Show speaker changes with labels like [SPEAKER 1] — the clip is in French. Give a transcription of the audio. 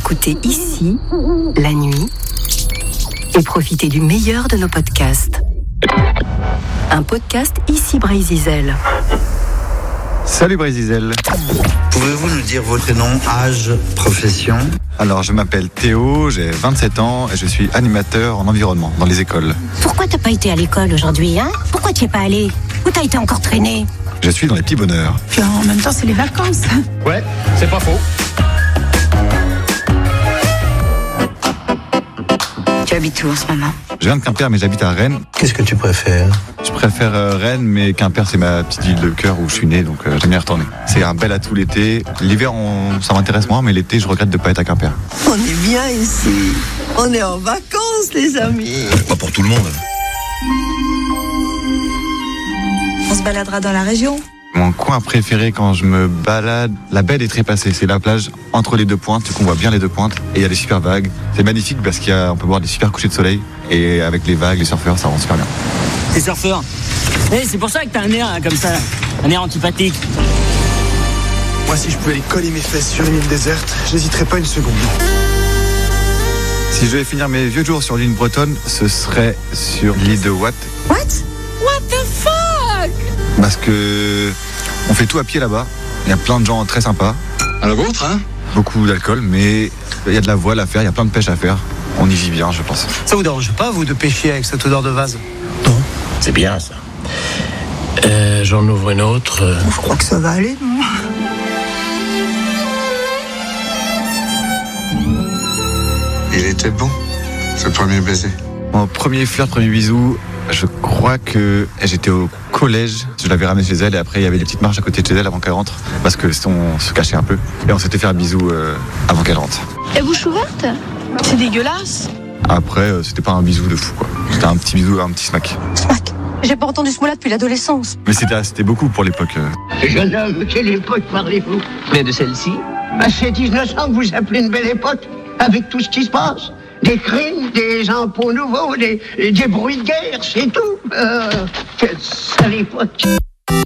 [SPEAKER 1] écoutez ici, la nuit, et profitez du meilleur de nos podcasts. Un podcast ici Brésil.
[SPEAKER 2] Salut Brésil.
[SPEAKER 3] Pouvez-vous nous dire votre nom, âge, profession ?
[SPEAKER 2] Alors je m'appelle Théo, j'ai 27 ans et je suis animateur en environnement dans les écoles.
[SPEAKER 4] Pourquoi t'as pas été à l'école aujourd'hui, hein ? Pourquoi t'y es pas allé ? Où t'as été encore traîné ?
[SPEAKER 2] Je suis dans les petits bonheurs.
[SPEAKER 5] Puis en même temps, c'est les vacances.
[SPEAKER 6] Ouais, c'est pas faux.
[SPEAKER 5] Tu habites où en ce moment ?
[SPEAKER 2] Je viens de Quimper mais j'habite à Rennes.
[SPEAKER 3] Qu'est-ce que tu préfères ?
[SPEAKER 2] Je préfère Rennes mais Quimper c'est ma petite ville de cœur où je suis né donc j'aime bien y retourner. C'est un bel atout l'été. L'hiver ça m'intéresse moins mais l'été je regrette de ne pas être à Quimper.
[SPEAKER 7] On est bien ici. On est en vacances les amis.
[SPEAKER 3] Pas pour tout le monde.
[SPEAKER 7] On se baladera dans la région.
[SPEAKER 2] Mon coin préféré quand je me balade, la baie est trépassée. C'est la plage entre les deux pointes, qu'on voit bien les deux pointes. Et il y a des super vagues. C'est magnifique parce qu'on peut voir des super couchers de soleil. Et avec les vagues, les surfeurs, ça rend super bien.
[SPEAKER 8] Les surfeurs. C'est pour ça que t'as un air comme ça, un air antipathique.
[SPEAKER 9] Moi, si je pouvais aller coller mes fesses sur une île déserte, j'hésiterais pas une seconde.
[SPEAKER 2] Si je devais finir mes vieux jours sur l'île bretonne, ce serait sur l'île de Watt.
[SPEAKER 7] What the fuck?
[SPEAKER 2] Parce que on fait tout à pied là-bas. Il y a plein de gens très sympas.
[SPEAKER 6] À la vôtre, hein ?
[SPEAKER 2] Beaucoup d'alcool, mais il y a de la voile à faire, il y a plein de pêche à faire. On y vit bien, je pense.
[SPEAKER 9] Ça vous dérange pas, vous, de pêcher avec cette odeur de vase ?
[SPEAKER 3] Non. C'est bien, ça. J'en ouvre une autre.
[SPEAKER 7] Je crois que ça va aller, non ?
[SPEAKER 10] Il était bon, ce premier baiser.
[SPEAKER 2] Mon premier flirt, premier bisou, je crois que j'étais au collège. Je l'avais ramené chez elle et après il y avait des petites marches à côté de chez elle avant qu'elle rentre. Parce que on se cachait un peu. Et on s'était fait un bisou avant qu'elle rentre.
[SPEAKER 5] Et bouche ouverte ? C'est dégueulasse.
[SPEAKER 2] Après, c'était pas un bisou de fou, quoi. C'était un petit bisou, un petit smack.
[SPEAKER 4] Smack. J'ai pas entendu ce mot-là depuis l'adolescence.
[SPEAKER 2] Mais c'était beaucoup pour l'époque.
[SPEAKER 11] Jeune homme, quelle époque parlez-vous ?
[SPEAKER 8] Mais de celle-ci ?
[SPEAKER 11] C'est 1900 que vous appelez une belle époque, avec tout ce qui se passe. Des crimes, des impôts nouveaux, des bruits de guerre, c'est tout. Quelle sale époque.